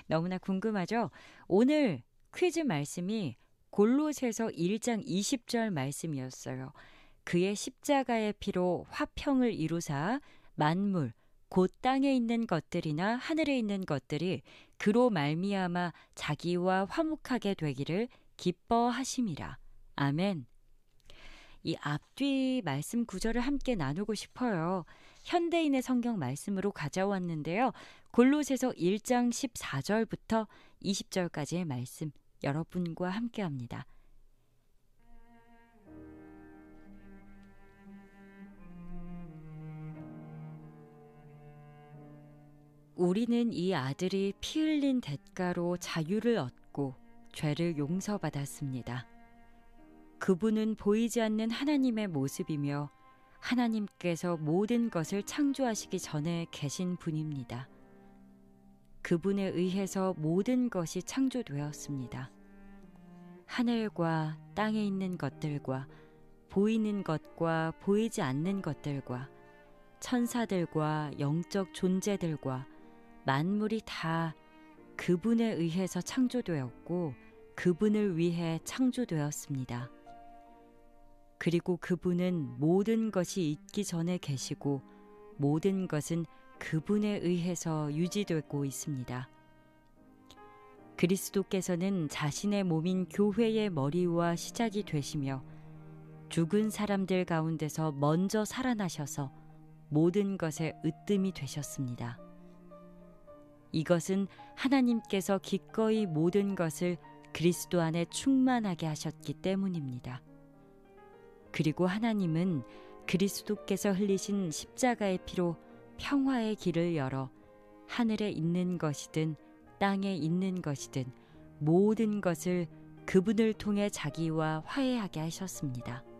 너무나 궁금하죠? 오늘 퀴즈 말씀이 골로새서 1장 20절 말씀이었어요. 그의 십자가의 피로 화평을 이루사 만물 곧 땅에 있는 것들이나 하늘에 있는 것들이 그로 말미암아 자기와 화목하게 되기를 기뻐하심이라. 아멘. 이 앞뒤 말씀 구절을 함께 나누고 싶어요. 현대인의 성경 말씀으로 가져왔는데요. 골로새서 1장 14절부터 20절까지의 말씀 여러분과 함께합니다. 우리는 이 아들이 피 흘린 대가로 자유를 얻고 죄를 용서받았습니다. 그분은 보이지 않는 하나님의 모습이며 하나님께서 모든 것을 창조하시기 전에 계신 분입니다. 그분에 의해서 모든 것이 창조되었습니다. 하늘과 땅에 있는 것들과 보이는 것과 보이지 않는 것들과 천사들과 영적 존재들과 만물이 다 그분에 의해서 창조되었고 그분을 위해 창조되었습니다. 그리고 그분은 모든 것이 있기 전에 계시고 모든 것은 그분에 의해서 유지되고 있습니다. 그리스도께서는 자신의 몸인 교회의 머리와 시작이 되시며 죽은 사람들 가운데서 먼저 살아나셔서 모든 것의 으뜸이 되셨습니다. 이것은 하나님께서 기꺼이 모든 것을 그리스도 안에 충만하게 하셨기 때문입니다. 그리고 하나님은 그리스도께서 흘리신 십자가의 피로 평화의 길을 열어 하늘에 있는 것이든 땅에 있는 것이든 모든 것을 그분을 통해 자기와 화해하게 하셨습니다.